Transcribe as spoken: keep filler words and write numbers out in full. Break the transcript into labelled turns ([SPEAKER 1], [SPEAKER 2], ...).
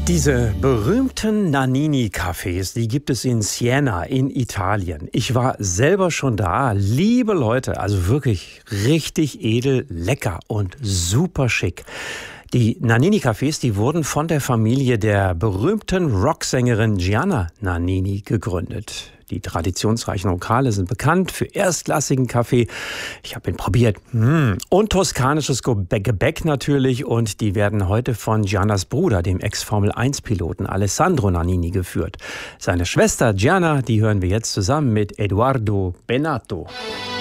[SPEAKER 1] Diese berühmten Nannini-Cafés, die gibt es in Siena in Italien. Ich war selber schon da. Liebe Leute, also wirklich richtig edel, lecker und super schick. Die Nannini-Cafés, die wurden von der Familie der berühmten Rocksängerin Gianna Nannini gegründet. Die traditionsreichen Lokale sind bekannt für erstklassigen Kaffee. Ich habe ihn probiert. Mm. Und toskanisches Gebäck natürlich. Und die werden heute von Giannas Bruder, dem Ex-Formel eins Piloten Alessandro Nannini, geführt. Seine Schwester Gianna, die hören wir jetzt zusammen mit Edoardo Bennato.